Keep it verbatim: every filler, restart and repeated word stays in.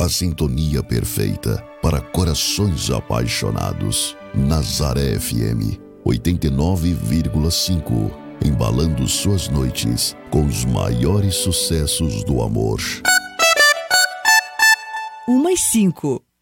a sintonia perfeita para corações apaixonados. Nazaré F M oitenta e nove vírgula cinco, embalando suas noites com os maiores sucessos do amor. Umas cinco.